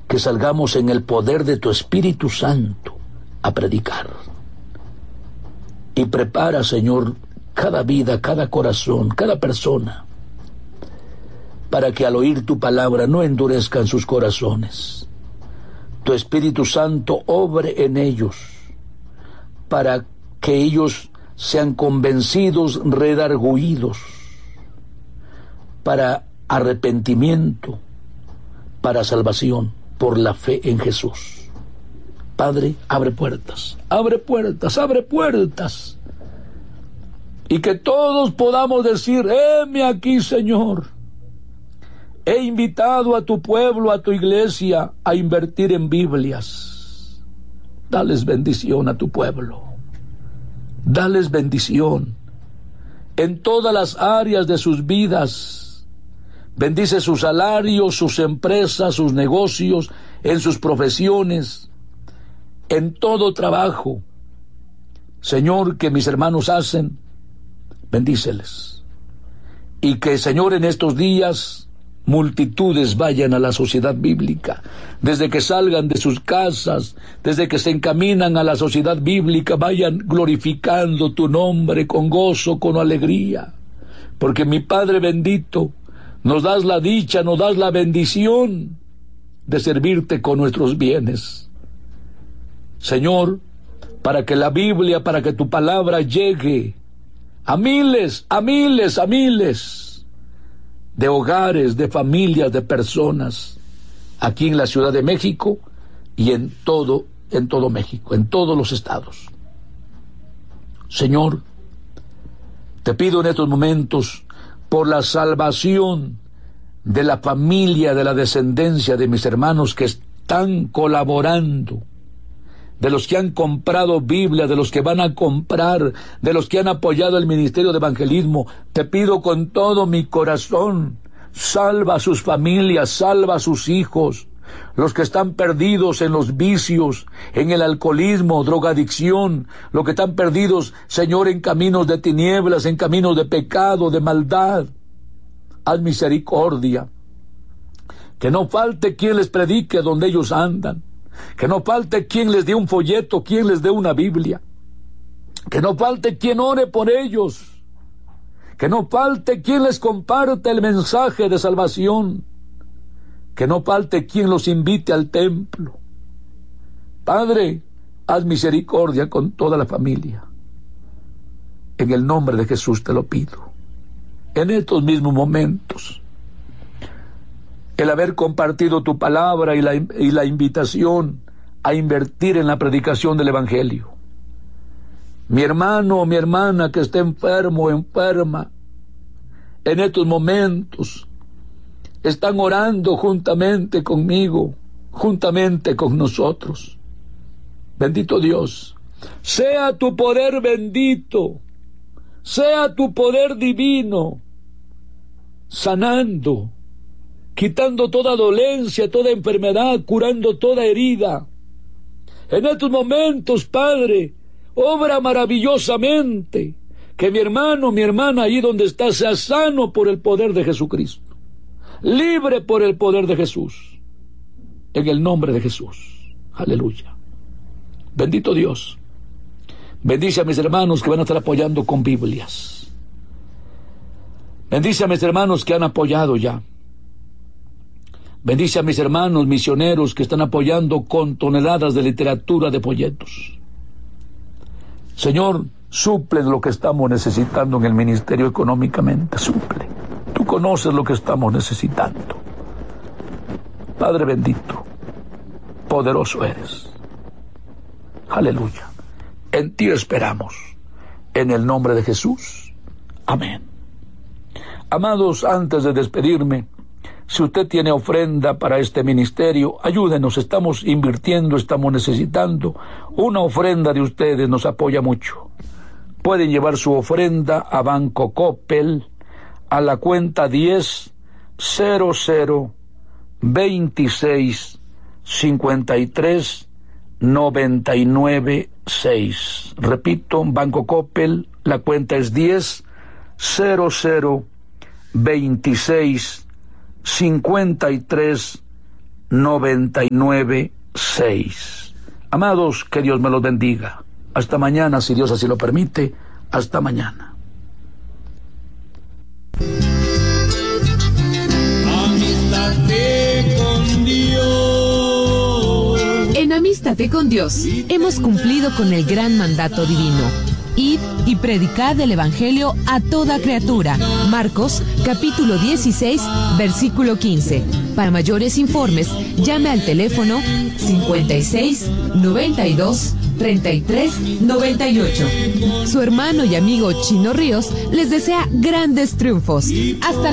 que salgamos en el poder de tu Espíritu Santo a predicar. Y prepara, Señor, cada vida, cada corazón, cada persona, para que al oír tu palabra no endurezcan sus corazones. Tu Espíritu Santo obre en ellos, para que ellos sean convencidos, redargüidos, para arrepentimiento, para salvación, por la fe en Jesús. Padre, abre puertas, abre puertas, abre puertas. Y que todos podamos decir: heme aquí, Señor. He invitado a tu pueblo, a tu iglesia, a invertir en Biblias. Dales bendición a tu pueblo. Dales bendición en todas las áreas de sus vidas. Bendice sus salarios, sus empresas, sus negocios, en sus profesiones, en todo trabajo. Señor, que mis hermanos hacen, bendíceles. Y que, Señor, en estos días multitudes vayan a la sociedad bíblica, desde que salgan de sus casas, desde que se encaminan a la sociedad bíblica, vayan glorificando tu nombre con gozo, con alegría, porque mi Padre bendito, nos das la dicha, nos das la bendición de servirte con nuestros bienes. Señor, para que la Biblia, para que tu palabra llegue a miles, a miles, a miles de hogares, de familias, de personas, aquí en la Ciudad de México y en todo México, en todos los estados. Señor, te pido en estos momentos por la salvación de la familia, de la descendencia de mis hermanos que están colaborando, de los que han comprado Biblia, de los que van a comprar, de los que han apoyado el ministerio de evangelismo. Te pido con todo mi corazón, salva a sus familias, salva a sus hijos, los que están perdidos en los vicios, en el alcoholismo, drogadicción, los que están perdidos, Señor, en caminos de tinieblas, en caminos de pecado, de maldad. Haz misericordia. Que no falte quien les predique donde ellos andan. Que no falte quien les dé un folleto, quien les dé una Biblia. Que no falte quien ore por ellos. Que no falte quien les comparte el mensaje de salvación. Que no falte quien los invite al templo. Padre, haz misericordia con toda la familia. En el nombre de Jesús te lo pido. En estos mismos momentos, el haber compartido tu palabra y la invitación a invertir en la predicación del Evangelio. Mi hermano o mi hermana que esté enfermo o enferma, en estos momentos, están orando juntamente conmigo, juntamente con nosotros. Bendito Dios, sea tu poder bendito, sea tu poder divino, sanando, quitando toda dolencia, toda enfermedad, curando toda herida. En estos momentos, Padre, obra maravillosamente, que mi hermano, mi hermana, ahí donde está, sea sano por el poder de Jesucristo, libre por el poder de Jesús, en el nombre de Jesús. Aleluya. Bendito Dios. Bendice a mis hermanos que van a estar apoyando con Biblias. Bendice a mis hermanos que han apoyado ya. Bendice a mis hermanos misioneros que están apoyando con toneladas de literatura, de folletos. Señor, suple lo que estamos necesitando en el ministerio económicamente, suple. Tú conoces lo que estamos necesitando. Padre bendito, poderoso eres. Aleluya. En ti esperamos. En el nombre de Jesús. Amén. Amados, antes de despedirme, si usted tiene ofrenda para este ministerio, ayúdenos, estamos invirtiendo, estamos necesitando. Una ofrenda de ustedes nos apoya mucho. Pueden llevar su ofrenda a Banco Coppel, a la cuenta 10 00 26 53 99 6. Repito, Banco Coppel, la cuenta es 10 00 26 53 99.6. Amados, que Dios me los bendiga. Hasta mañana, si Dios así lo permite. Hasta mañana. Amístate con Dios. En Amístate con Dios hemos cumplido con el gran mandato divino. Id y predicad el Evangelio a toda criatura. Marcos, capítulo 16, versículo 15. Para mayores informes, llame al teléfono 56 92 33 98. Su hermano y amigo Chino Ríos les desea grandes triunfos. Hasta